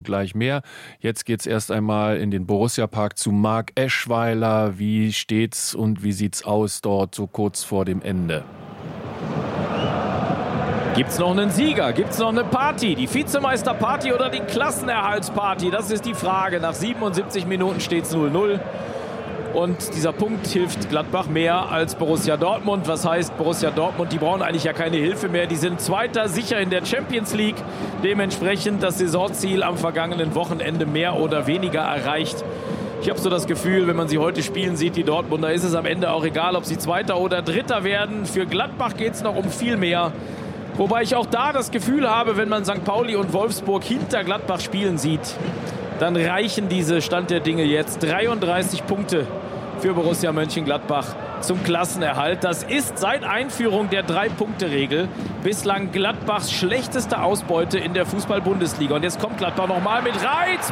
gleich mehr. Jetzt geht's erst einmal in den Borussia-Park zu Marc Eschweiler. Wie steht's und wie sieht's aus dort so kurz vor dem Ende? Gibt's noch einen Sieger? Gibt's noch eine Party? Die Vizemeisterparty oder die Klassenerhaltsparty? Das ist die Frage. Nach 77 Minuten steht's 0-0. Und dieser Punkt hilft Gladbach mehr als Borussia Dortmund. Was heißt Borussia Dortmund? Die brauchen eigentlich ja keine Hilfe mehr. Die sind Zweiter, sicher in der Champions League. Dementsprechend das Saisonziel am vergangenen Wochenende mehr oder weniger erreicht. Ich habe so das Gefühl, wenn man sie heute spielen sieht, die Dortmunder, ist es am Ende auch egal, ob sie Zweiter oder Dritter werden. Für Gladbach geht es noch um viel mehr. Wobei ich auch da das Gefühl habe, wenn man St. Pauli und Wolfsburg hinter Gladbach spielen sieht, dann reichen diese Stand der Dinge jetzt 33 Punkte für Borussia Mönchengladbach zum Klassenerhalt. Das ist seit Einführung der 3-Punkte-Regel bislang Gladbachs schlechteste Ausbeute in der Fußball-Bundesliga. Und jetzt kommt Gladbach nochmal mit Reitz.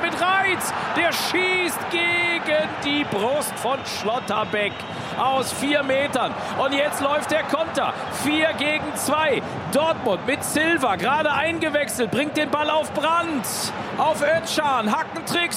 Der schießt gegen die Brust von Schlotterbeck aus 4 Metern. Und jetzt läuft der Konter. 4 gegen 2. Dortmund mit Silva, gerade eingewechselt, bringt den Ball auf Brandt. Auf Özcan, Hackentrick,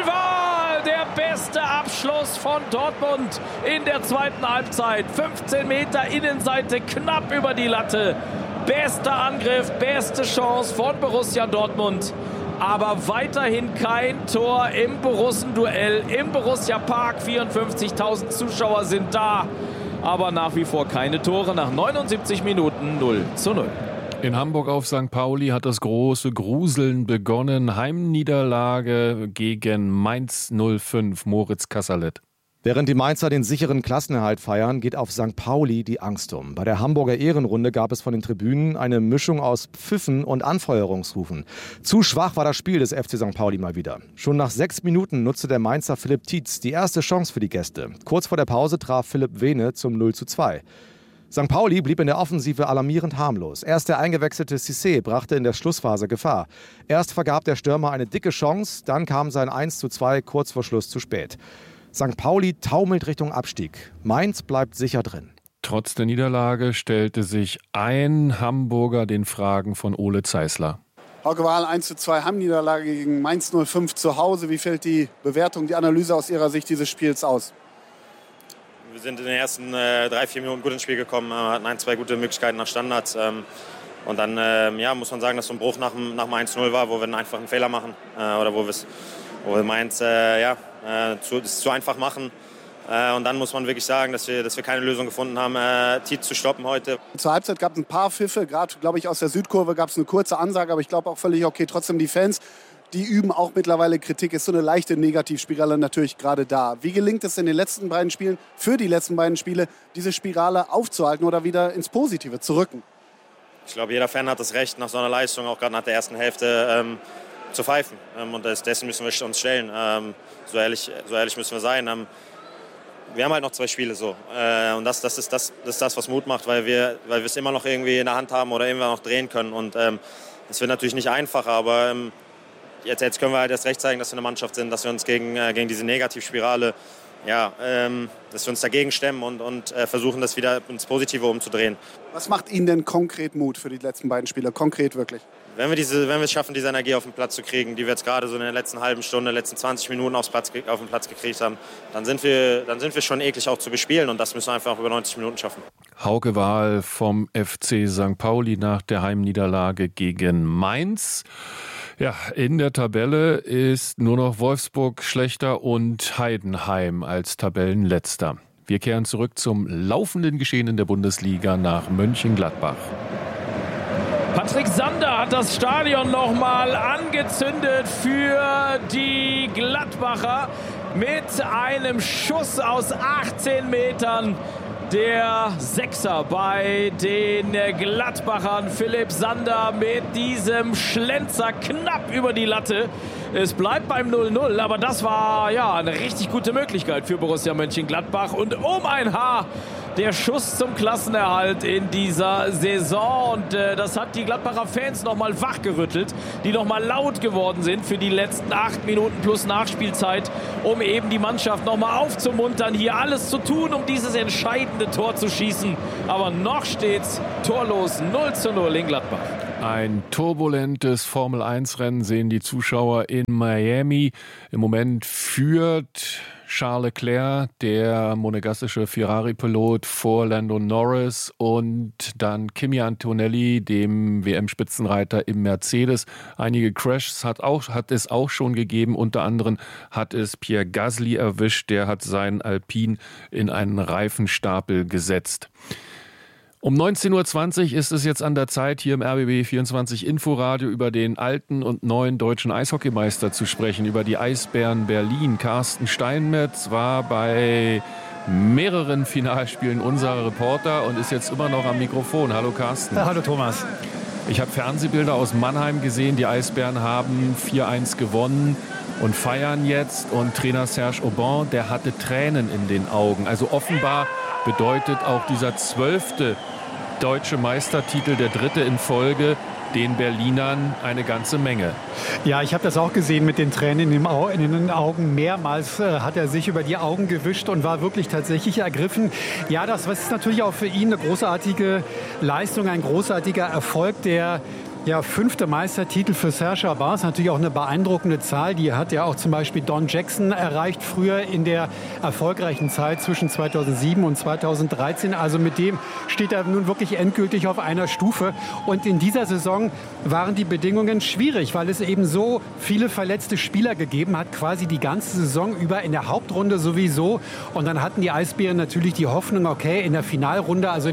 Silva! Der beste Abschluss von Dortmund in der zweiten Halbzeit. 15 Meter Innenseite, knapp über die Latte. Bester Angriff, beste Chance von Borussia Dortmund. Aber weiterhin kein Tor im Borussen-Duell, im Borussia-Park. 54.000 Zuschauer sind da. Aber nach wie vor keine Tore. Nach 79 Minuten 0-0. In Hamburg auf St. Pauli hat das große Gruseln begonnen. Heimniederlage gegen Mainz 05, Moritz Kasserlet. Während die Mainzer den sicheren Klassenerhalt feiern, geht auf St. Pauli die Angst um. Bei der Hamburger Ehrenrunde gab es von den Tribünen eine Mischung aus Pfiffen und Anfeuerungsrufen. Zu schwach war das Spiel des FC St. Pauli mal wieder. Schon nach 6 Minuten nutzte der Mainzer Philipp Tietz die erste Chance für die Gäste. Kurz vor der Pause traf Philipp Vene zum 0:2. St. Pauli blieb in der Offensive alarmierend harmlos. Erst der eingewechselte Cissé brachte in der Schlussphase Gefahr. Erst vergab der Stürmer eine dicke Chance, dann kam sein 1:2 kurz vor Schluss zu spät. St. Pauli taumelt Richtung Abstieg. Mainz bleibt sicher drin. Trotz der Niederlage stellte sich ein Hamburger den Fragen von Ole Zeisler. Hauke Wahl 1:2 Heimniederlage gegen Mainz 05 zu Hause. Wie fällt die Bewertung, die Analyse aus Ihrer Sicht dieses Spiels aus? Wir sind in den ersten 3-4 Minuten gut ins Spiel gekommen, hatten 1-2 gute Möglichkeiten nach Standards. Und dann muss man sagen, dass so ein Bruch nach dem 1:0 war, wo wir einfach einen Fehler machen. Oder wo wir Mainz es zu einfach machen. Und dann muss man wirklich sagen, dass wir keine Lösung gefunden haben, Tietz zu stoppen heute. Zur Halbzeit gab es ein paar Pfiffe, gerade glaube ich aus der Südkurve gab es eine kurze Ansage, aber ich glaube auch völlig okay. Trotzdem die Fans, die üben auch mittlerweile Kritik, ist so eine leichte Negativspirale natürlich gerade da. Wie gelingt es in den letzten beiden Spielen, für die letzten beiden Spiele, diese Spirale aufzuhalten oder wieder ins Positive zu rücken? Ich glaube, jeder Fan hat das Recht, nach so einer Leistung, auch gerade nach der ersten Hälfte, zu pfeifen. Und dessen müssen wir uns stellen. So ehrlich müssen wir sein. Wir haben halt noch 2 Spiele so. Und das ist das, was Mut macht, weil wir es immer noch irgendwie in der Hand haben oder immer noch drehen können. Und das wird natürlich nicht einfacher, aber jetzt können wir halt erst recht zeigen, dass wir eine Mannschaft sind, dass wir uns gegen diese Negativspirale, dass wir uns dagegen stemmen und versuchen, das wieder ins Positive umzudrehen. Was macht Ihnen denn konkret Mut für die letzten beiden Spiele? Konkret wirklich? Wenn wir es schaffen, diese Energie auf den Platz zu kriegen, die wir jetzt gerade so in der letzten halben Stunde, letzten 20 Minuten auf den Platz gekriegt haben, dann sind wir schon eklig auch zu bespielen und das müssen wir einfach über 90 Minuten schaffen. Hauke Wahl vom FC St. Pauli nach der Heimniederlage gegen Mainz. Ja, in der Tabelle ist nur noch Wolfsburg schlechter und Heidenheim als Tabellenletzter. Wir kehren zurück zum laufenden Geschehen in der Bundesliga nach Mönchengladbach. Patrick Sander hat das Stadion nochmal angezündet für die Gladbacher mit einem Schuss aus 18 Metern. Der Sechser bei den Gladbachern, Philipp Sander mit diesem Schlenzer knapp über die Latte. Es bleibt beim 0:0, aber das war eine richtig gute Möglichkeit für Borussia Mönchengladbach. Und um ein Haar der Schuss zum Klassenerhalt in dieser Saison. Und das hat die Gladbacher Fans nochmal wachgerüttelt, die nochmal laut geworden sind für die letzten 8 Minuten plus Nachspielzeit, um eben die Mannschaft nochmal aufzumuntern, hier alles zu tun, um dieses entscheidende Tor zu schießen. Aber noch steht's torlos 0:0 in Gladbach. Ein turbulentes Formel-1-Rennen sehen die Zuschauer in Miami. Im Moment führt Charles Leclerc, der monegassische Ferrari-Pilot, vor Lando Norris und dann Kimi Antonelli, dem WM-Spitzenreiter im Mercedes. Einige Crashs hat es auch schon gegeben. Unter anderem hat es Pierre Gasly erwischt. Der hat seinen Alpine in einen Reifenstapel gesetzt. Um 19.20 Uhr ist es jetzt an der Zeit, hier im RBB 24 Inforadio über den alten und neuen deutschen Eishockeymeister zu sprechen, über die Eisbären Berlin. Carsten Steinmetz war bei mehreren Finalspielen unser Reporter und ist jetzt immer noch am Mikrofon. Hallo Carsten. Ja, hallo Thomas. Ich habe Fernsehbilder aus Mannheim gesehen. Die Eisbären haben 4-1 gewonnen und feiern jetzt. Und Trainer Serge Aubin, der hatte Tränen in den Augen. Also offenbar bedeutet auch dieser 12. deutsche Meistertitel, der 3. in Folge, den Berlinern eine ganze Menge. Ja, ich habe das auch gesehen mit den Tränen in den Augen. Mehrmals hat er sich über die Augen gewischt und war wirklich tatsächlich ergriffen. Ja, das ist natürlich auch für ihn eine großartige Leistung, ein großartiger Erfolg, der 5. Meistertitel für Serge Aubin ist natürlich auch eine beeindruckende Zahl. Die hat ja auch zum Beispiel Don Jackson erreicht, früher in der erfolgreichen Zeit zwischen 2007 und 2013. Also mit dem steht er nun wirklich endgültig auf einer Stufe. Und in dieser Saison waren die Bedingungen schwierig, weil es eben so viele verletzte Spieler gegeben hat, quasi die ganze Saison über, in der Hauptrunde sowieso. Und dann hatten die Eisbären natürlich die Hoffnung, okay, in der Finalrunde, also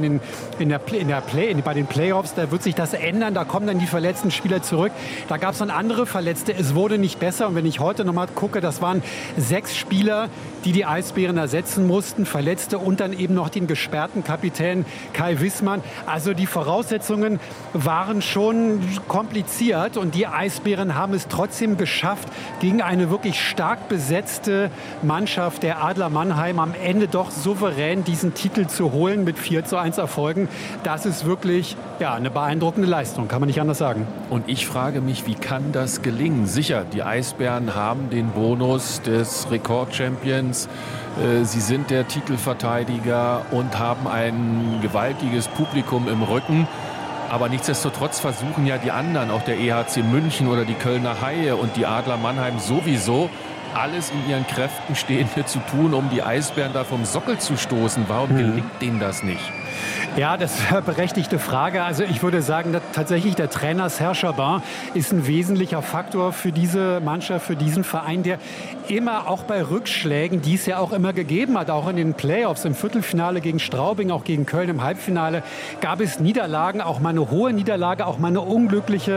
bei den Playoffs, da wird sich das ändern, da kommen dann die verletzten Spieler zurück. Da gab es dann andere Verletzte. Es wurde nicht besser. Und wenn ich heute noch mal gucke, das waren 6 Spieler, die Eisbären ersetzen mussten. Verletzte und dann eben noch den gesperrten Kapitän Kai Wissmann. Also die Voraussetzungen waren schon kompliziert. Und die Eisbären haben es trotzdem geschafft, gegen eine wirklich stark besetzte Mannschaft der Adler Mannheim am Ende doch souverän diesen Titel zu holen mit 4:1 Erfolgen. Das ist wirklich eine beeindruckende Leistung. Kann man nicht anders sagen. Und ich frage mich, wie kann das gelingen? Sicher, die Eisbären haben den Bonus des Rekordchampions. Sie sind der Titelverteidiger und haben ein gewaltiges Publikum im Rücken. Aber nichtsdestotrotz versuchen ja die anderen, auch der EHC München oder die Kölner Haie und die Adler Mannheim sowieso, alles in ihren Kräften Stehende zu tun, um die Eisbären da vom Sockel zu stoßen. Warum gelingt denen das nicht? Ja, das ist eine berechtigte Frage. Also ich würde sagen, dass tatsächlich der Trainer Serge Aubin ist ein wesentlicher Faktor für diese Mannschaft, für diesen Verein, der immer auch bei Rückschlägen, die es ja auch immer gegeben hat, auch in den Playoffs, im Viertelfinale gegen Straubing, auch gegen Köln im Halbfinale, gab es Niederlagen, auch mal eine hohe Niederlage, auch mal eine unglückliche,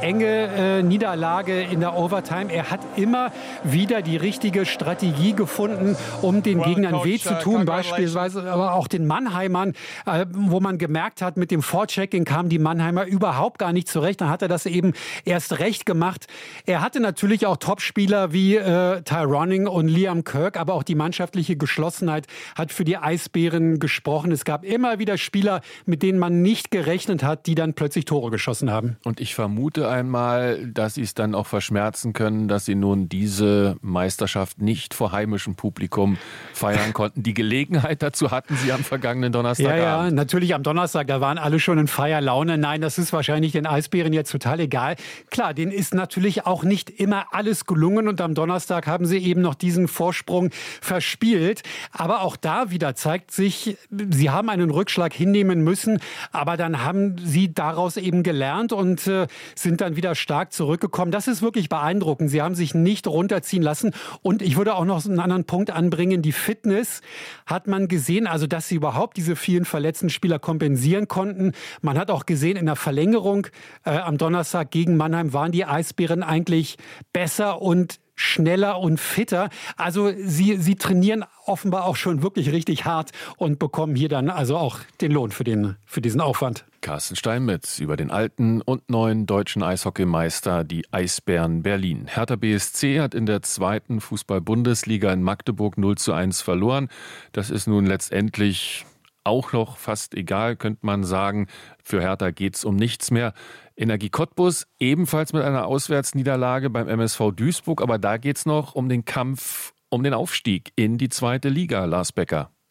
enge Niederlage in der Overtime. Er hat immer wieder die richtige Strategie gefunden, um den Gegnern weh zu tun, beispielsweise aber auch den Mannheimern, wo man gemerkt hat, mit dem Vorchecking kamen die Mannheimer überhaupt gar nicht zurecht. Dann hat er das eben erst recht gemacht. Er hatte natürlich auch Topspieler wie Ty Ronning und Liam Kirk, aber auch die mannschaftliche Geschlossenheit hat für die Eisbären gesprochen. Es gab immer wieder Spieler, mit denen man nicht gerechnet hat, die dann plötzlich Tore geschossen haben. Und ich vermute einmal, dass sie es dann auch verschmerzen können, dass sie nun diese Meisterschaft nicht vor heimischem Publikum feiern konnten. Die Gelegenheit dazu hatten sie am vergangenen Donnerstagabend. Ja, natürlich am Donnerstag, da waren alle schon in Feierlaune. Nein, das ist wahrscheinlich den Eisbären jetzt total egal. Klar, denen ist natürlich auch nicht immer alles gelungen und am Donnerstag haben sie eben noch diesen Vorsprung verspielt. Aber auch da wieder zeigt sich, sie haben einen Rückschlag hinnehmen müssen, aber dann haben sie daraus eben gelernt und sind dann wieder stark zurückgekommen. Das ist wirklich beeindruckend. Sie haben sich nicht runterziehen lassen und ich würde auch noch einen anderen Punkt anbringen. Die Fitness hat man gesehen, also dass sie überhaupt diese vielen verletzten Spieler kompensieren konnten. Man hat auch gesehen, in der Verlängerung am Donnerstag gegen Mannheim waren die Eisbären eigentlich besser und schneller und fitter. Also sie trainieren offenbar auch schon wirklich richtig hart und bekommen hier dann also auch den Lohn für diesen Aufwand. Carsten Steinmetz über den alten und neuen deutschen Eishockeymeister, die Eisbären Berlin. Hertha BSC hat in der 2. Fußball-Bundesliga in Magdeburg 0:1 verloren. Das ist nun letztendlich auch noch fast egal, könnte man sagen. Für Hertha geht's um nichts mehr. Energie Cottbus ebenfalls mit einer Auswärtsniederlage beim MSV Duisburg. Aber da geht's noch um den Kampf um den Aufstieg in die 2. Liga, Lars Becker.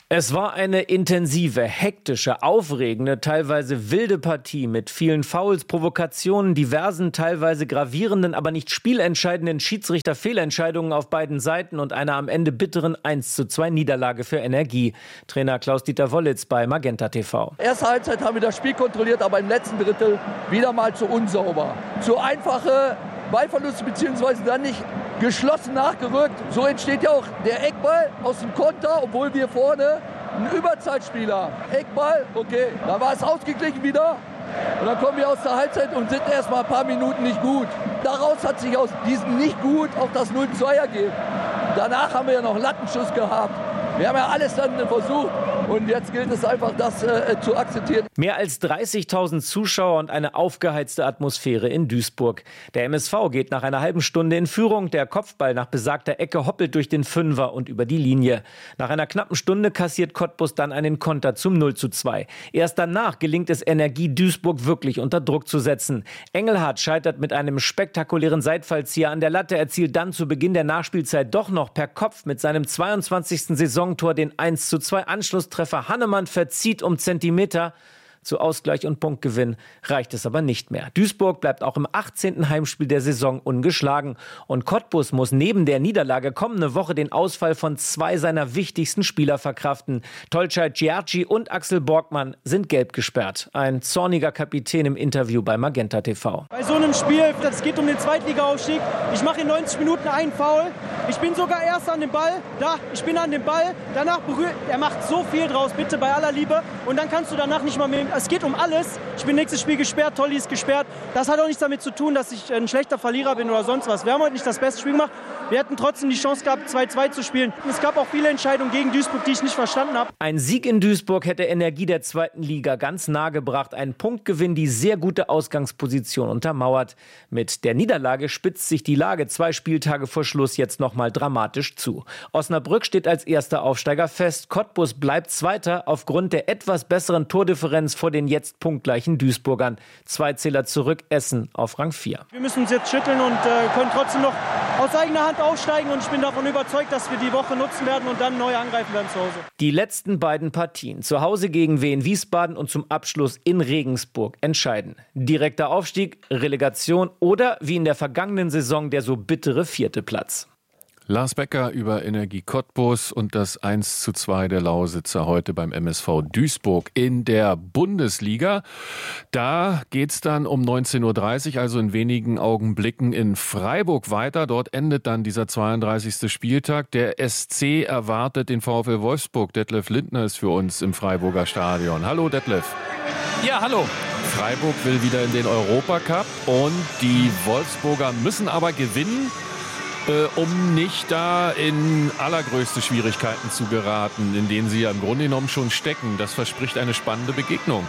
Es war eine intensive, hektische, aufregende, teilweise wilde Partie mit vielen Fouls, Provokationen, diversen, teilweise gravierenden, aber nicht spielentscheidenden Schiedsrichter-Fehlentscheidungen auf beiden Seiten und einer am Ende bitteren 1:2 Niederlage für Energie. Trainer Klaus-Dieter Wollitz bei Magenta TV. Erste Halbzeit haben wir das Spiel kontrolliert, aber im letzten Drittel wieder mal zu unsauber. Zu einfache Ballverluste beziehungsweise dann nicht geschlossen nachgerückt. So entsteht ja auch der Eckball aus dem Konter, obwohl wir vorne einen Überzeitspieler. Eckball, okay, da war es ausgeglichen wieder. Und dann kommen wir aus der Halbzeit und sind erst mal ein paar Minuten nicht gut. Daraus hat sich aus diesem nicht gut auch das 0:2 ergeben. Danach haben wir ja noch einen Lattenschuss gehabt. Wir haben ja alles dann versucht und jetzt gilt es einfach, das zu akzeptieren. Mehr als 30.000 Zuschauer und eine aufgeheizte Atmosphäre in Duisburg. Der MSV geht nach einer halben Stunde in Führung. Der Kopfball nach besagter Ecke hoppelt durch den Fünfer und über die Linie. Nach einer knappen Stunde kassiert Cottbus dann einen Konter zum 0:2. Erst danach gelingt es Energie Duisburg wirklich unter Druck zu setzen. Engelhardt scheitert mit einem spektakulären Seitfallzieher an der Latte, erzielt dann zu Beginn der Nachspielzeit doch noch per Kopf mit seinem 22. Saisontor den 1:2 Anschlusstreffer. Hannemann verzieht um Zentimeter. Zu Ausgleich und Punktgewinn reicht es aber nicht mehr. Duisburg bleibt auch im 18. Heimspiel der Saison ungeschlagen. Und Cottbus muss neben der Niederlage kommende Woche den Ausfall von 2 seiner wichtigsten Spieler verkraften. Tolcay Ciarci und Axel Borgmann sind gelb gesperrt. Ein zorniger Kapitän im Interview bei Magenta TV. Bei so einem Spiel, das geht um den Zweitliga-Aufstieg, ich mache in 90 Minuten einen Foul. Ich bin sogar erst an dem Ball. Ich bin an dem Ball. Danach berührt, er macht so viel draus, bitte bei aller Liebe. Und dann kannst du danach nicht mal mehr. Es geht um alles. Ich bin nächstes Spiel gesperrt, Tolli ist gesperrt. Das hat auch nichts damit zu tun, dass ich ein schlechter Verlierer bin oder sonst was. Wir haben heute nicht das beste Spiel gemacht. Wir hätten trotzdem die Chance gehabt, 2:2 zu spielen. Es gab auch viele Entscheidungen gegen Duisburg, die ich nicht verstanden habe. Ein Sieg in Duisburg hätte Energie der 2. Liga ganz nahe gebracht. Ein Punktgewinn, die sehr gute Ausgangsposition untermauert. Mit der Niederlage spitzt sich die Lage 2 Spieltage vor Schluss jetzt noch mal dramatisch zu. Osnabrück steht als erster Aufsteiger fest. Cottbus bleibt Zweiter aufgrund der etwas besseren Tordifferenz vor den jetzt punktgleichen Duisburgern. 2 Zähler zurück, Essen auf Rang 4. Wir müssen uns jetzt schütteln und können trotzdem noch aus eigener Hand aufsteigen. Und ich bin davon überzeugt, dass wir die Woche nutzen werden und dann neu angreifen werden zu Hause. Die letzten beiden Partien, zu Hause gegen Wien Wiesbaden und zum Abschluss in Regensburg, entscheiden. Direkter Aufstieg, Relegation oder wie in der vergangenen Saison der so bittere 4. Platz. Lars Becker über Energie Cottbus und das 1:2 der Lausitzer heute beim MSV Duisburg in der Bundesliga. Da geht's dann um 19:30 Uhr, also in wenigen Augenblicken in Freiburg weiter. Dort endet dann dieser 32. Spieltag. Der SC erwartet den VfL Wolfsburg. Detlef Lindner ist für uns im Freiburger Stadion. Hallo Detlef. Ja, hallo. Freiburg will wieder in den Europacup und die Wolfsburger müssen aber gewinnen, um nicht da in allergrößte Schwierigkeiten zu geraten, in denen sie ja im Grunde genommen schon stecken. Das verspricht eine spannende Begegnung.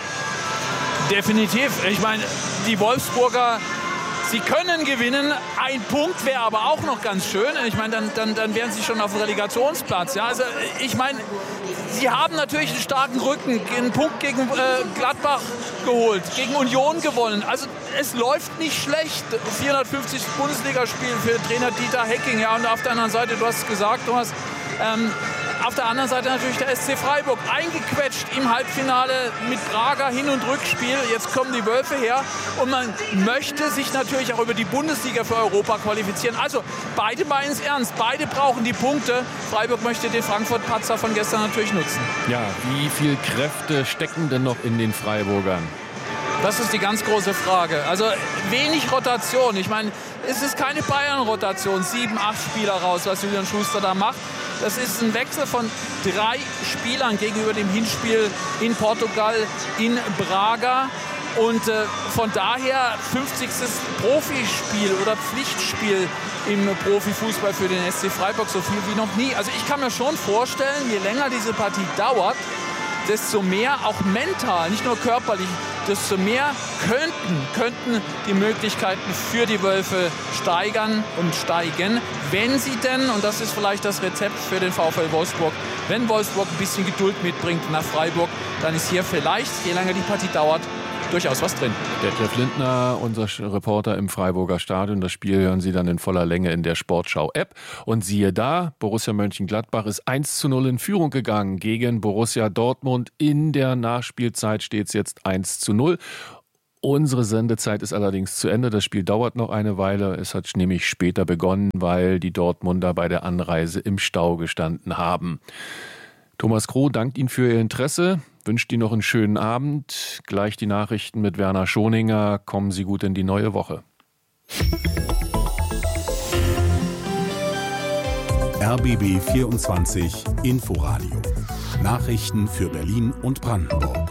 Definitiv. Ich meine, die Wolfsburger, sie können gewinnen. Ein Punkt wäre aber auch noch ganz schön. Ich meine, dann wären sie schon auf dem Relegationsplatz. Ja? Also ich meine, sie haben natürlich einen starken Rücken. Einen Punkt gegen Gladbach geholt, gegen Union gewonnen. Also es läuft nicht schlecht. 450 Bundesligaspiel für Trainer Dieter Hecking. Ja, und auf der anderen Seite, du hast es gesagt, Thomas, auf der anderen Seite natürlich der SC Freiburg, eingequetscht im Halbfinale mit Braga Hin- und Rückspiel. Jetzt kommen die Wölfe her und man möchte sich natürlich auch über die Bundesliga für Europa qualifizieren. Also beide meinen es ernst, beide brauchen die Punkte. Freiburg möchte den Frankfurt-Patzer von gestern natürlich nutzen. Ja, wie viel Kräfte stecken denn noch in den Freiburgern? Das ist die ganz große Frage. Also wenig Rotation. Ich meine, es ist keine Bayern-Rotation. 7, 8 Spieler raus, was Julian Schuster da macht. Das ist ein Wechsel von 3 Spielern gegenüber dem Hinspiel in Portugal, in Braga. Und von daher 50. Profispiel oder Pflichtspiel im Profifußball für den SC Freiburg, so viel wie noch nie. Also ich kann mir schon vorstellen, je länger diese Partie dauert, desto mehr auch mental, nicht nur körperlich, desto mehr könnten die Möglichkeiten für die Wölfe steigern und steigen, wenn sie denn, und das ist vielleicht das Rezept für den VfL Wolfsburg, wenn Wolfsburg ein bisschen Geduld mitbringt nach Freiburg, dann ist hier vielleicht, je länger die Partie dauert, durchaus was drin. Detlef Lindner, unser Reporter im Freiburger Stadion. Das Spiel hören Sie dann in voller Länge in der Sportschau-App. Und siehe da, Borussia Mönchengladbach ist 1:0 in Führung gegangen gegen Borussia Dortmund. In der Nachspielzeit steht es jetzt 1:0. Unsere Sendezeit ist allerdings zu Ende. Das Spiel dauert noch eine Weile. Es hat nämlich später begonnen, weil die Dortmunder bei der Anreise im Stau gestanden haben. Thomas Kroh dankt Ihnen für Ihr Interesse, wünscht Ihnen noch einen schönen Abend. Gleich die Nachrichten mit Werner Schoninger. Kommen Sie gut in die neue Woche. RBB 24 Inforadio. Nachrichten für Berlin und Brandenburg.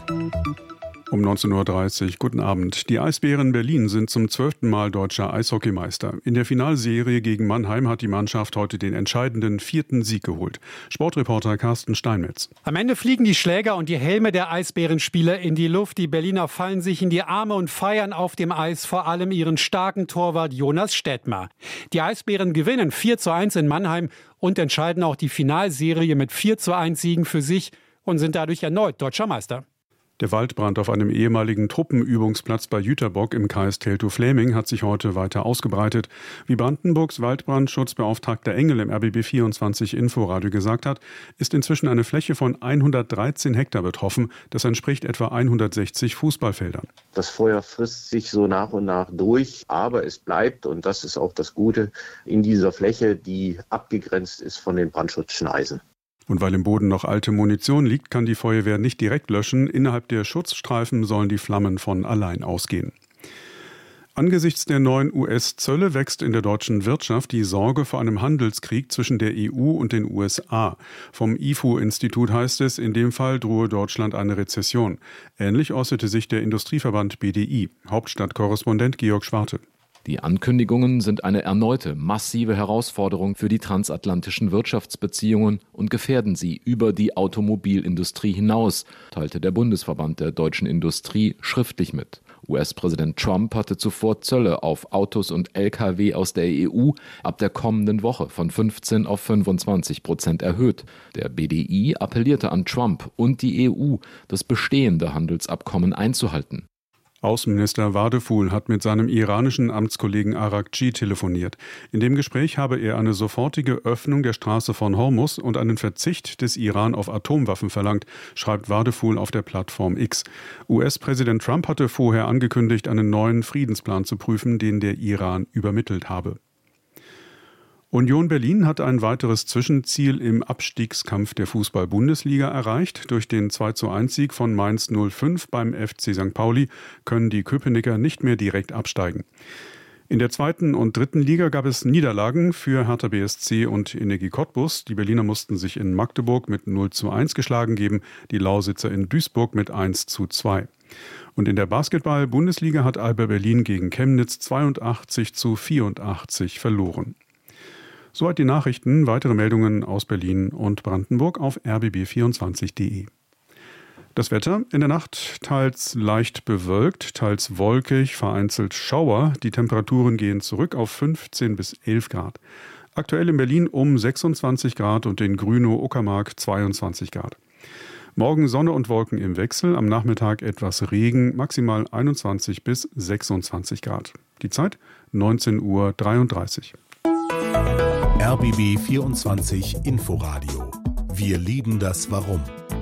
Um 19.30 Uhr, guten Abend. Die Eisbären Berlin sind zum 12. Mal deutscher Eishockeymeister. In der Finalserie gegen Mannheim hat die Mannschaft heute den entscheidenden 4. Sieg geholt. Sportreporter Carsten Steinmetz. Am Ende fliegen die Schläger und die Helme der Eisbärenspieler in die Luft. Die Berliner fallen sich in die Arme und feiern auf dem Eis vor allem ihren starken Torwart Jonas Stettmar. Die Eisbären gewinnen 4:1 in Mannheim und entscheiden auch die Finalserie mit 4:1 Siegen für sich und sind dadurch erneut deutscher Meister. Der Waldbrand auf einem ehemaligen Truppenübungsplatz bei Jüterbock im Kreis Teltow-Fläming hat sich heute weiter ausgebreitet. Wie Brandenburgs Waldbrandschutzbeauftragter Engel im RBB 24 Inforadio gesagt hat, ist inzwischen eine Fläche von 113 Hektar betroffen. Das entspricht etwa 160 Fußballfeldern. Das Feuer frisst sich so nach und nach durch, aber es bleibt, und das ist auch das Gute, in dieser Fläche, die abgegrenzt ist von den Brandschutzschneisen. Und weil im Boden noch alte Munition liegt, kann die Feuerwehr nicht direkt löschen. Innerhalb der Schutzstreifen sollen die Flammen von allein ausgehen. Angesichts der neuen US-Zölle wächst in der deutschen Wirtschaft die Sorge vor einem Handelskrieg zwischen der EU und den USA. Vom IFO-Institut heißt es, in dem Fall drohe Deutschland eine Rezession. Ähnlich äußerte sich der Industrieverband BDI. Hauptstadtkorrespondent Georg Schwarte. Die Ankündigungen sind eine erneute massive Herausforderung für die transatlantischen Wirtschaftsbeziehungen und gefährden sie über die Automobilindustrie hinaus, teilte der Bundesverband der deutschen Industrie schriftlich mit. US-Präsident Trump hatte zuvor Zölle auf Autos und Lkw aus der EU ab der kommenden Woche von 15% auf 25% erhöht. Der BDI appellierte an Trump und die EU, das bestehende Handelsabkommen einzuhalten. Außenminister Wadeful hat mit seinem iranischen Amtskollegen Arakci telefoniert. In dem Gespräch habe er eine sofortige Öffnung der Straße von Hormuz und einen Verzicht des Iran auf Atomwaffen verlangt, schreibt Wadeful auf der Plattform X. US-Präsident Trump hatte vorher angekündigt, einen neuen Friedensplan zu prüfen, den der Iran übermittelt habe. Union Berlin hat ein weiteres Zwischenziel im Abstiegskampf der Fußball-Bundesliga erreicht. Durch den 2:1-Sieg von Mainz 05 beim FC St. Pauli können die Köpenicker nicht mehr direkt absteigen. In der 2. und 3. Liga gab es Niederlagen für Hertha BSC und Energie Cottbus. Die Berliner mussten sich in Magdeburg mit 0:1 geschlagen geben, die Lausitzer in Duisburg mit 1:2. Und in der Basketball-Bundesliga hat Alba Berlin gegen Chemnitz 82:84 verloren. Soweit die Nachrichten. Weitere Meldungen aus Berlin und Brandenburg auf rbb24.de. Das Wetter in der Nacht teils leicht bewölkt, teils wolkig, vereinzelt Schauer. Die Temperaturen gehen zurück auf 15 bis 11 Grad. Aktuell in Berlin um 26 Grad und in Grünow-Uckermark 22 Grad. Morgen Sonne und Wolken im Wechsel, am Nachmittag etwas Regen, maximal 21 bis 26 Grad. Die Zeit 19:33 Uhr. RBB 24 Inforadio. Wir lieben das Warum.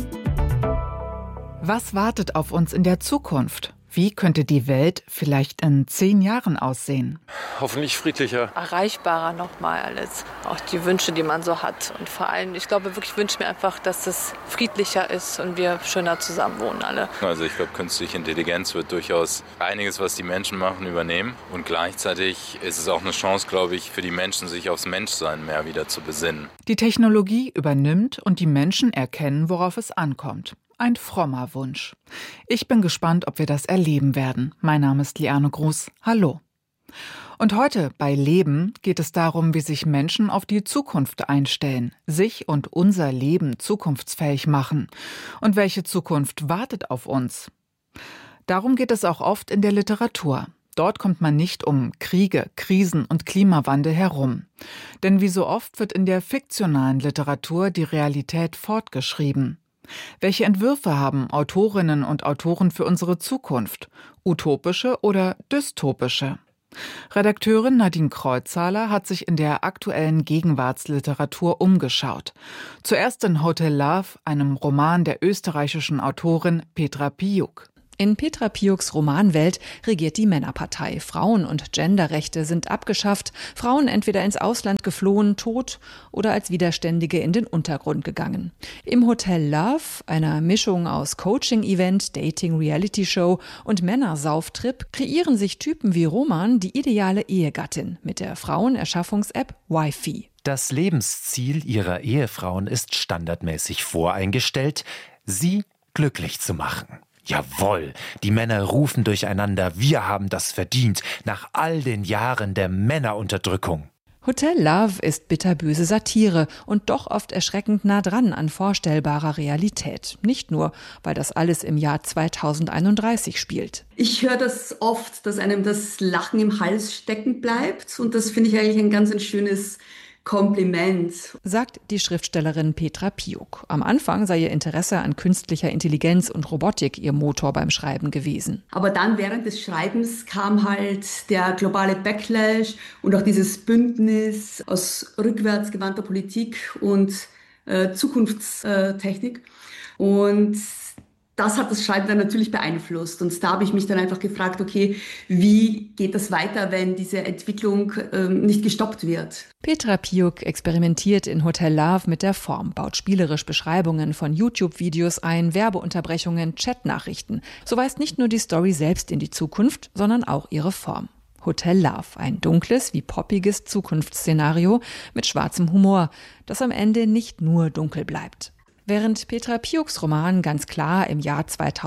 Was wartet auf uns in der Zukunft? Wie könnte die Welt vielleicht in 10 Jahren aussehen? Hoffentlich friedlicher. Erreichbarer nochmal alles. Auch die Wünsche, die man so hat. Und vor allem, ich glaube wirklich, wünsche mir einfach, dass es friedlicher ist und wir schöner zusammen wohnen alle. Also ich glaube, künstliche Intelligenz wird durchaus einiges, was die Menschen machen, übernehmen. Und gleichzeitig ist es auch eine Chance, glaube ich, für die Menschen, sich aufs Menschsein mehr wieder zu besinnen. Die Technologie übernimmt und die Menschen erkennen, worauf es ankommt. Ein frommer Wunsch. Ich bin gespannt, ob wir das erleben werden. Mein Name ist Liane Gruß. Hallo. Und heute bei Leben geht es darum, wie sich Menschen auf die Zukunft einstellen, sich und unser Leben zukunftsfähig machen. Und welche Zukunft wartet auf uns? Darum geht es auch oft in der Literatur. Dort kommt man nicht um Kriege, Krisen und Klimawandel herum. Denn wie so oft wird in der fiktionalen Literatur die Realität fortgeschrieben. Welche Entwürfe haben Autorinnen und Autoren für unsere Zukunft? Utopische oder dystopische? Redakteurin Nadine Kreuzhaler hat sich in der aktuellen Gegenwartsliteratur umgeschaut. Zuerst in Hotel Love, einem Roman der österreichischen Autorin Petra Piuk. In Petra Piuks Romanwelt regiert die Männerpartei. Frauen- und Genderrechte sind abgeschafft, Frauen entweder ins Ausland geflohen, tot oder als Widerständige in den Untergrund gegangen. Im Hotel Love, einer Mischung aus Coaching-Event, Dating-Reality-Show und Männersaufttrip, kreieren sich Typen wie Roman die ideale Ehegattin mit der Frauenerschaffungs-App Wifi. Das Lebensziel ihrer Ehefrauen ist standardmäßig voreingestellt, sie glücklich zu machen. Jawohl, die Männer rufen durcheinander, wir haben das verdient, nach all den Jahren der Männerunterdrückung. Hotel Love ist bitterböse Satire und doch oft erschreckend nah dran an vorstellbarer Realität. Nicht nur, weil das alles im Jahr 2031 spielt. Ich höre das oft, dass einem das Lachen im Hals stecken bleibt und das finde ich eigentlich ein ganz schönes Kompliment, sagt die Schriftstellerin Petra Piuk. Am Anfang sei ihr Interesse an künstlicher Intelligenz und Robotik ihr Motor beim Schreiben gewesen. Aber dann während des Schreibens kam halt der globale Backlash und auch dieses Bündnis aus rückwärtsgewandter Politik und Zukunftstechnik. Und das hat das Schreiben dann natürlich beeinflusst. Und da habe ich mich dann einfach gefragt, okay, wie geht das weiter, wenn diese Entwicklung nicht gestoppt wird? Petra Piuk experimentiert in Hotel Love mit der Form, baut spielerisch Beschreibungen von YouTube-Videos ein, Werbeunterbrechungen, Chatnachrichten. So weist nicht nur die Story selbst in die Zukunft, sondern auch ihre Form. Hotel Love, ein dunkles wie poppiges Zukunftsszenario mit schwarzem Humor, das am Ende nicht nur dunkel bleibt. Während Petra Piuks Roman ganz klar im Jahr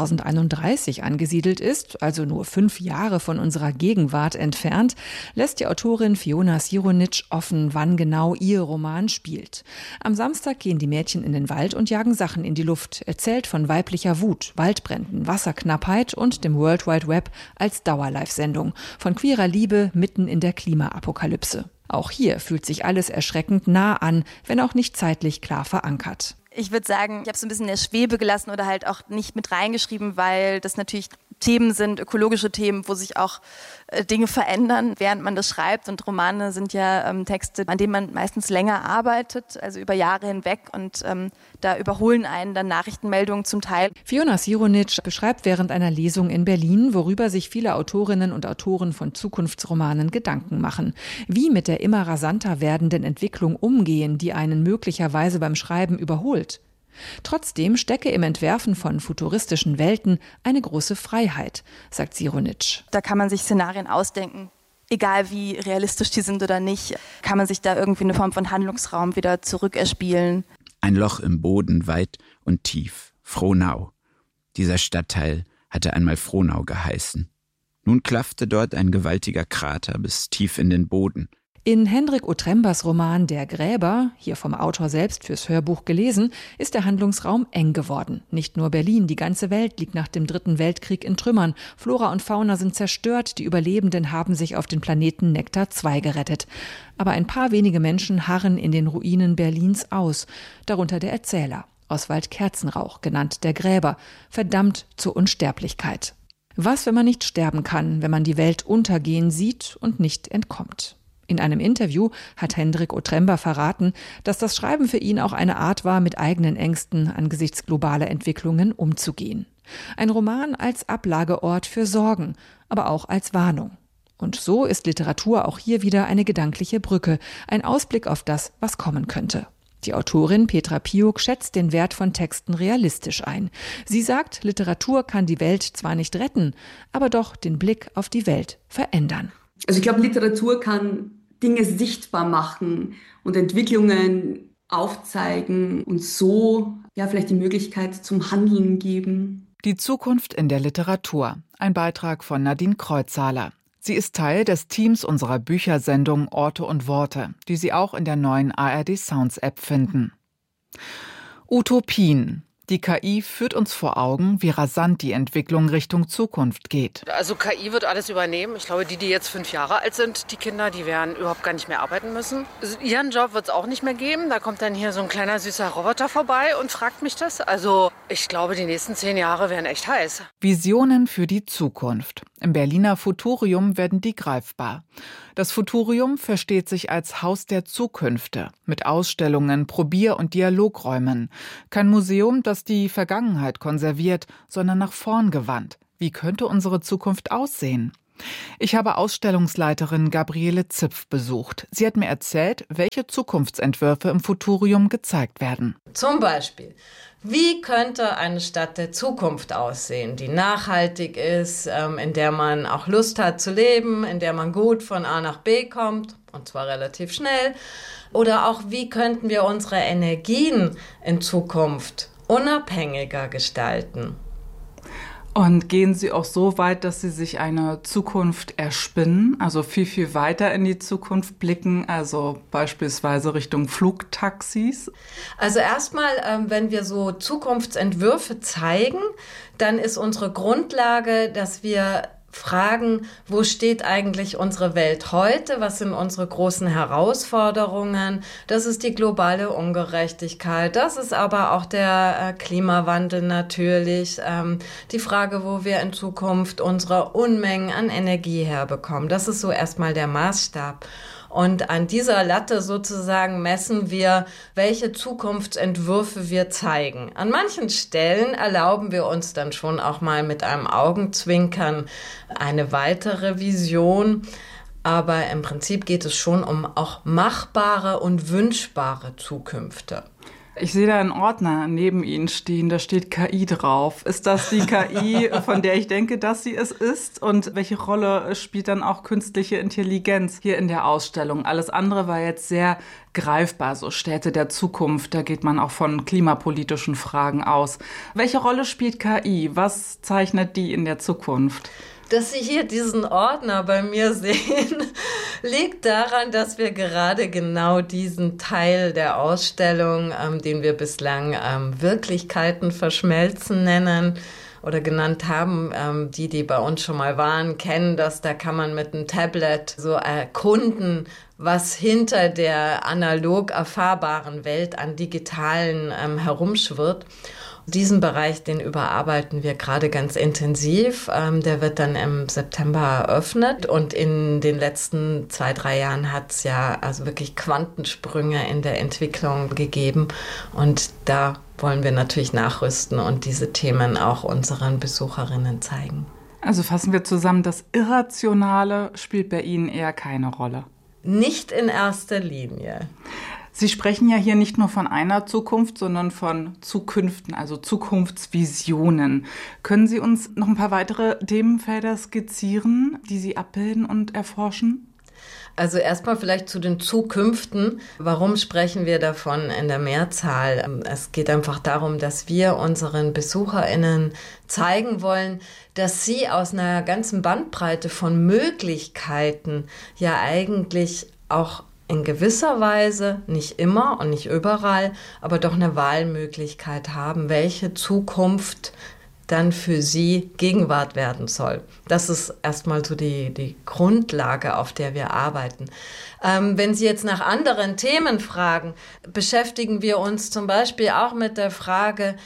2031 angesiedelt ist, also nur 5 Jahre von unserer Gegenwart entfernt, lässt die Autorin Fiona Sironic offen, wann genau ihr Roman spielt. Am Samstag gehen die Mädchen in den Wald und jagen Sachen in die Luft, erzählt von weiblicher Wut, Waldbränden, Wasserknappheit und dem World Wide Web als Dauerlive-Sendung, von queerer Liebe mitten in der Klimaapokalypse. Auch hier fühlt sich alles erschreckend nah an, wenn auch nicht zeitlich klar verankert. Ich würde sagen, ich habe es ein bisschen in der Schwebe gelassen oder halt auch nicht mit reingeschrieben, weil das natürlich Themen sind, ökologische Themen, wo sich auch Dinge verändern, während man das schreibt. Und Romane sind ja Texte, an denen man meistens länger arbeitet, also über Jahre hinweg. Und da überholen einen dann Nachrichtenmeldungen zum Teil. Fiona Sironic beschreibt während einer Lesung in Berlin, worüber sich viele Autorinnen und Autoren von Zukunftsromanen Gedanken machen. Wie mit der immer rasanter werdenden Entwicklung umgehen, die einen möglicherweise beim Schreiben überholt. Trotzdem stecke im Entwerfen von futuristischen Welten eine große Freiheit, sagt Sironic. Da kann man sich Szenarien ausdenken, egal wie realistisch die sind oder nicht, kann man sich da irgendwie eine Form von Handlungsraum wieder zurückerspielen. Ein Loch im Boden, weit und tief, Frohnau. Dieser Stadtteil hatte einmal Frohnau geheißen. Nun klaffte dort ein gewaltiger Krater bis tief in den Boden. In Hendrik Otrembas Roman Der Gräber, hier vom Autor selbst fürs Hörbuch gelesen, ist der Handlungsraum eng geworden. Nicht nur Berlin, die ganze Welt liegt nach dem Dritten Weltkrieg in Trümmern. Flora und Fauna sind zerstört, die Überlebenden haben sich auf den Planeten Nektar 2 gerettet. Aber ein paar wenige Menschen harren in den Ruinen Berlins aus, darunter der Erzähler, Oswald Kerzenrauch, genannt Der Gräber, verdammt zur Unsterblichkeit. Was, wenn man nicht sterben kann, wenn man die Welt untergehen sieht und nicht entkommt? In einem Interview hat Hendrik Otremba verraten, dass das Schreiben für ihn auch eine Art war, mit eigenen Ängsten angesichts globaler Entwicklungen umzugehen. Ein Roman als Ablageort für Sorgen, aber auch als Warnung. Und so ist Literatur auch hier wieder eine gedankliche Brücke, ein Ausblick auf das, was kommen könnte. Die Autorin Petra Piuk schätzt den Wert von Texten realistisch ein. Sie sagt, Literatur kann die Welt zwar nicht retten, aber doch den Blick auf die Welt verändern. Also ich glaube, Literatur kann Dinge sichtbar machen und Entwicklungen aufzeigen und so vielleicht die Möglichkeit zum Handeln geben. Die Zukunft in der Literatur. Ein Beitrag von Nadine Kreuzhaler. Sie ist Teil des Teams unserer Büchersendung Orte und Worte, die Sie auch in der neuen ARD Sounds App finden. Utopien. Die KI führt uns vor Augen, wie rasant die Entwicklung Richtung Zukunft geht. Also KI wird alles übernehmen. Ich glaube, die jetzt 5 Jahre alt sind, die Kinder, die werden überhaupt gar nicht mehr arbeiten müssen. Also ihren Job wird es auch nicht mehr geben. Da kommt dann hier so ein kleiner süßer Roboter vorbei und fragt mich das. Also ich glaube, die nächsten 10 Jahre werden echt heiß. Visionen für die Zukunft. Im Berliner Futurium werden die greifbar. Das Futurium versteht sich als Haus der Zukünfte mit Ausstellungen, Probier- und Dialogräumen. Kein Museum, das die Vergangenheit konserviert, sondern nach vorn gewandt. Wie könnte unsere Zukunft aussehen? Ich habe Ausstellungsleiterin Gabriele Zipf besucht. Sie hat mir erzählt, welche Zukunftsentwürfe im Futurium gezeigt werden. Zum Beispiel, wie könnte eine Stadt der Zukunft aussehen, die nachhaltig ist, in der man auch Lust hat zu leben, in der man gut von A nach B kommt, und zwar relativ schnell. Oder auch, wie könnten wir unsere Energien in Zukunft unabhängiger gestalten? Und gehen Sie auch so weit, dass Sie sich eine Zukunft erspinnen, also viel, viel weiter in die Zukunft blicken, also beispielsweise Richtung Flugtaxis? Also erstmal, wenn wir so Zukunftsentwürfe zeigen, dann ist unsere Grundlage, dass wir fragen, wo steht eigentlich unsere Welt heute? Was sind unsere großen Herausforderungen? Das ist die globale Ungerechtigkeit. Das ist aber auch der Klimawandel natürlich. Die Frage, wo wir in Zukunft unsere Unmengen an Energie herbekommen. Das ist so erstmal der Maßstab. Und an dieser Latte sozusagen messen wir, welche Zukunftsentwürfe wir zeigen. An manchen Stellen erlauben wir uns dann schon auch mal mit einem Augenzwinkern eine weitere Vision. Aber im Prinzip geht es schon um auch machbare und wünschbare Zukünfte. Ich sehe da einen Ordner neben Ihnen stehen, da steht KI drauf. Ist das die KI, von der ich denke, dass sie es ist? Und welche Rolle spielt dann auch künstliche Intelligenz hier in der Ausstellung? Alles andere war jetzt sehr greifbar, so Städte der Zukunft. Da geht man auch von klimapolitischen Fragen aus. Welche Rolle spielt KI? Was zeichnet die in der Zukunft? Dass Sie hier diesen Ordner bei mir sehen, liegt daran, dass wir gerade genau diesen Teil der Ausstellung, den wir bislang Wirklichkeiten verschmelzen nennen oder genannt haben, die bei uns schon mal waren, kennen das. Da kann man mit einem Tablet so erkunden, was hinter der analog erfahrbaren Welt an digitalen herumschwirrt. Diesen Bereich, den überarbeiten wir gerade ganz intensiv. Der wird dann im September eröffnet und in den letzten 2-3 Jahren hat es ja also wirklich Quantensprünge in der Entwicklung gegeben und da wollen wir natürlich nachrüsten und diese Themen auch unseren Besucherinnen zeigen. Also fassen wir zusammen, das Irrationale spielt bei Ihnen eher keine Rolle. Nicht in erster Linie. Sie sprechen ja hier nicht nur von einer Zukunft, sondern von Zukünften, also Zukunftsvisionen. Können Sie uns noch ein paar weitere Themenfelder skizzieren, die Sie abbilden und erforschen? Also erstmal vielleicht zu den Zukünften. Warum sprechen wir davon in der Mehrzahl? Es geht einfach darum, dass wir unseren BesucherInnen zeigen wollen, dass sie aus einer ganzen Bandbreite von Möglichkeiten ja eigentlich auch in gewisser Weise, nicht immer und nicht überall, aber doch eine Wahlmöglichkeit haben, welche Zukunft dann für sie Gegenwart werden soll. Das ist erstmal so die Grundlage, auf der wir arbeiten. Wenn Sie jetzt nach anderen Themen fragen, beschäftigen wir uns zum Beispiel auch mit der Frage,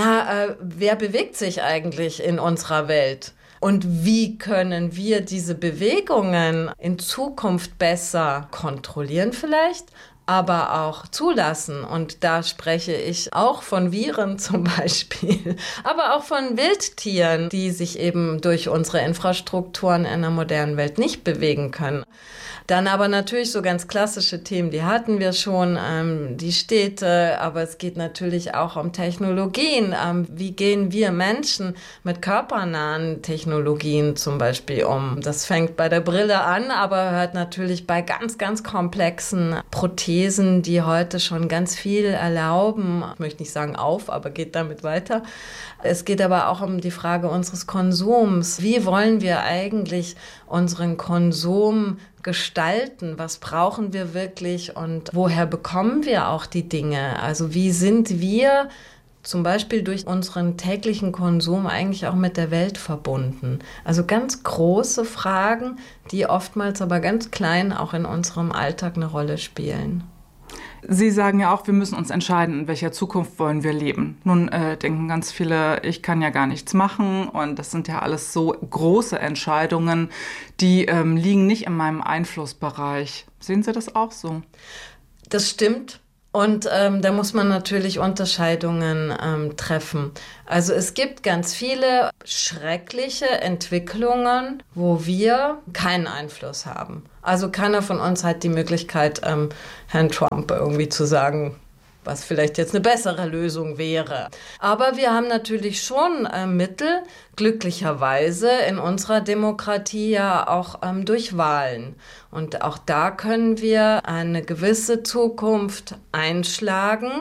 wer bewegt sich eigentlich in unserer Welt? Und wie können wir diese Bewegungen in Zukunft besser kontrollieren vielleicht, aber auch zulassen? Und da spreche ich auch von Viren zum Beispiel, aber auch von Wildtieren, die sich eben durch unsere Infrastrukturen in der modernen Welt nicht bewegen können. Dann aber natürlich so ganz klassische Themen, die hatten wir schon, die Städte, aber es geht natürlich auch um Technologien. Wie gehen wir Menschen mit körpernahen Technologien zum Beispiel um? Das fängt bei der Brille an, aber hört natürlich bei ganz, ganz komplexen Prothesen, die heute schon ganz viel erlauben. Ich möchte nicht sagen aber geht damit weiter. Es geht aber auch um die Frage unseres Konsums. Wie wollen wir eigentlich unseren Konsum gestalten? Was brauchen wir wirklich und woher bekommen wir auch die Dinge? Also wie sind wir zum Beispiel durch unseren täglichen Konsum eigentlich auch mit der Welt verbunden. Also ganz große Fragen, die oftmals aber ganz klein auch in unserem Alltag eine Rolle spielen. Sie sagen ja auch, wir müssen uns entscheiden, in welcher Zukunft wollen wir leben. Nun denken ganz viele, ich kann ja gar nichts machen und das sind ja alles so große Entscheidungen, die liegen nicht in meinem Einflussbereich. Sehen Sie das auch so? Das stimmt. Und da muss man natürlich Unterscheidungen treffen. Also es gibt ganz viele schreckliche Entwicklungen, wo wir keinen Einfluss haben. Also keiner von uns hat die Möglichkeit, Herrn Trump irgendwie zu sagen, was vielleicht jetzt eine bessere Lösung wäre. Aber wir haben natürlich schon Mittel, glücklicherweise in unserer Demokratie ja auch durch Wahlen. Und auch da können wir eine gewisse Zukunft einschlagen.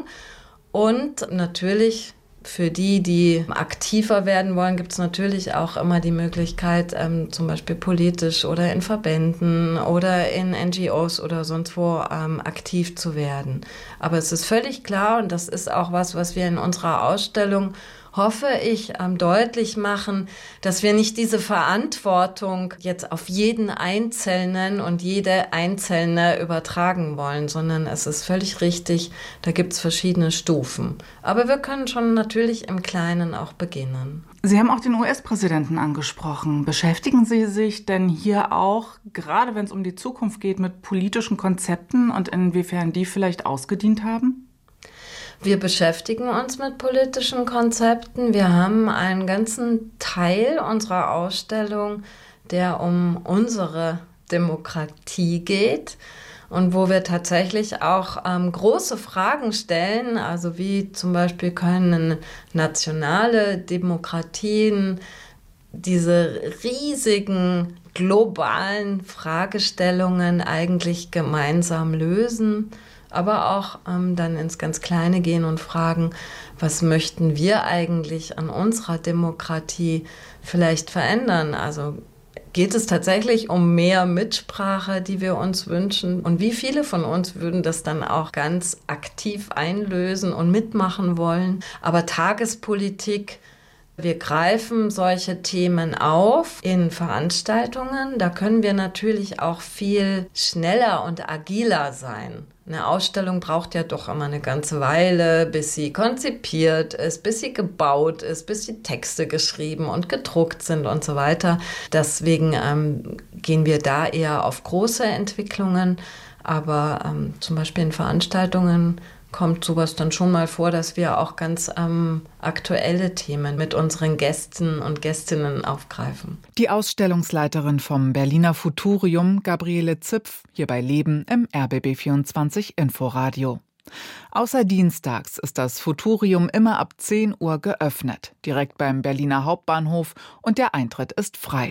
Und natürlich für die, die aktiver werden wollen, gibt es natürlich auch immer die Möglichkeit, zum Beispiel politisch oder in Verbänden oder in NGOs oder sonst wo aktiv zu werden. Aber es ist völlig klar, und das ist auch was wir in unserer Ausstellung, hoffe ich, deutlich machen, dass wir nicht diese Verantwortung jetzt auf jeden Einzelnen und jede Einzelne übertragen wollen, sondern es ist völlig richtig, da gibt es verschiedene Stufen. Aber wir können schon natürlich im Kleinen auch beginnen. Sie haben auch den US-Präsidenten angesprochen. Beschäftigen Sie sich denn hier auch, gerade wenn es um die Zukunft geht, mit politischen Konzepten und inwiefern die vielleicht ausgedient haben? Wir beschäftigen uns mit politischen Konzepten. Wir haben einen ganzen Teil unserer Ausstellung, der um unsere Demokratie geht und wo wir tatsächlich auch große Fragen stellen, also wie zum Beispiel können nationale Demokratien diese riesigen globalen Fragestellungen eigentlich gemeinsam lösen. Aber auch dann ins ganz Kleine gehen und fragen, was möchten wir eigentlich an unserer Demokratie vielleicht verändern? Also geht es tatsächlich um mehr Mitsprache, die wir uns wünschen? Und wie viele von uns würden das dann auch ganz aktiv einlösen und mitmachen wollen? Aber Tagespolitik, wir greifen solche Themen auf in Veranstaltungen. Da können wir natürlich auch viel schneller und agiler sein. Eine Ausstellung braucht ja doch immer eine ganze Weile, bis sie konzipiert ist, bis sie gebaut ist, bis die Texte geschrieben und gedruckt sind und so weiter. Deswegen gehen wir da eher auf große Entwicklungen. Aber zum Beispiel in Veranstaltungen kommt sowas dann schon mal vor, dass wir auch ganz aktuelle Themen mit unseren Gästen und Gästinnen aufgreifen. Die Ausstellungsleiterin vom Berliner Futurium, Gabriele Zipf, hier bei Leben im RBB24 Inforadio. Außer dienstags ist das Futurium immer ab 10 Uhr geöffnet, direkt beim Berliner Hauptbahnhof, und der Eintritt ist frei.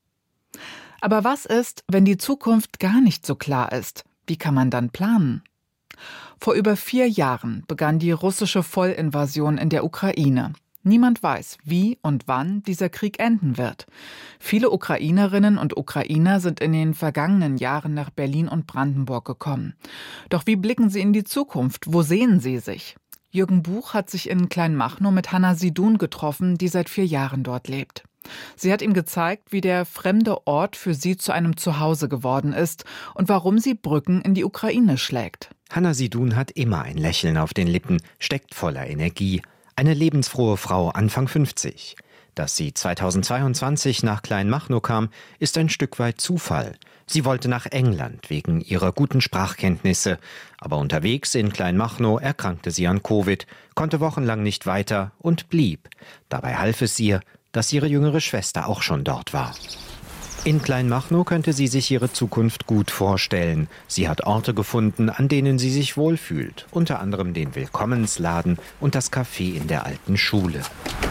Aber was ist, wenn die Zukunft gar nicht so klar ist? Wie kann man dann planen? Vor über 4 Jahren begann die russische Vollinvasion in der Ukraine. Niemand weiß, wie und wann dieser Krieg enden wird. Viele Ukrainerinnen und Ukrainer sind in den vergangenen Jahren nach Berlin und Brandenburg gekommen. Doch wie blicken sie in die Zukunft? Wo sehen sie sich? Jürgen Buch hat sich in Kleinmachnow mit Hanna Sidun getroffen, die seit 4 Jahren dort lebt. Sie hat ihm gezeigt, wie der fremde Ort für sie zu einem Zuhause geworden ist und warum sie Brücken in die Ukraine schlägt. Hanna Sidun hat immer ein Lächeln auf den Lippen, steckt voller Energie. Eine lebensfrohe Frau, Anfang 50. Dass sie 2022 nach Kleinmachnow kam, ist ein Stück weit Zufall. Sie wollte nach England wegen ihrer guten Sprachkenntnisse. Aber unterwegs in Kleinmachnow erkrankte sie an Covid, konnte wochenlang nicht weiter und blieb. Dabei half es ihr, dass ihre jüngere Schwester auch schon dort war. In Kleinmachnow könnte sie sich ihre Zukunft gut vorstellen. Sie hat Orte gefunden, an denen sie sich wohlfühlt. Unter anderem den Willkommensladen und das Café in der alten Schule.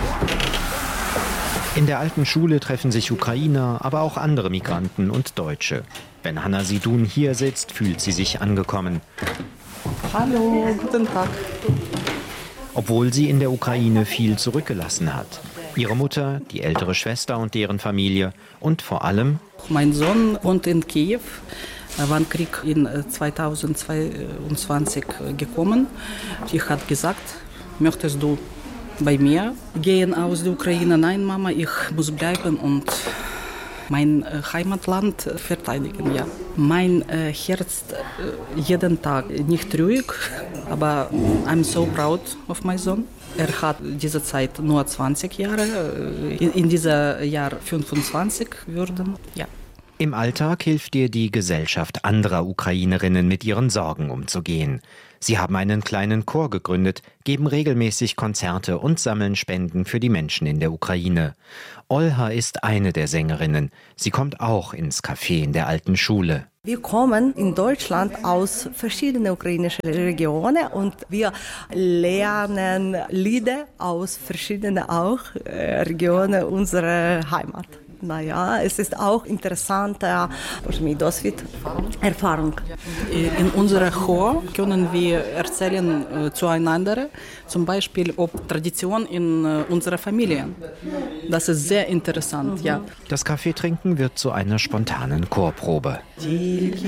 In der alten Schule treffen sich Ukrainer, aber auch andere Migranten und Deutsche. Wenn Hanna Sidun hier sitzt, fühlt sie sich angekommen. Hallo, guten Tag. Obwohl sie in der Ukraine viel zurückgelassen hat. Ihre Mutter, die ältere Schwester und deren Familie und vor allem... Mein Sohn wohnt in Kiew, war ein Krieg in 2022 gekommen. Ich habe gesagt, möchtest du bei mir gehen aus der Ukraine. Nein, Mama, ich muss bleiben und mein Heimatland verteidigen. Ja. Mein Herz jeden Tag nicht ruhig, aber I'm so proud of my son. Er hat diese Zeit nur 20 Jahre, in diesem Jahr 25 würden. Ja. Im Alltag hilft dir die Gesellschaft anderer Ukrainerinnen mit ihren Sorgen umzugehen. Sie haben einen kleinen Chor gegründet, geben regelmäßig Konzerte und sammeln Spenden für die Menschen in der Ukraine. Olha ist eine der Sängerinnen. Sie kommt auch ins Café in der alten Schule. Wir kommen in Deutschland aus verschiedenen ukrainischen Regionen und wir lernen Lieder aus verschiedenen Regionen unserer Heimat. Naja, es ist auch interessant, Erfahrung. In unserem Chor können wir erzählen zueinander, zum Beispiel ob Tradition in unserer Familie. Das ist sehr interessant, ja. Das Kaffeetrinken wird zu einer spontanen Chorprobe.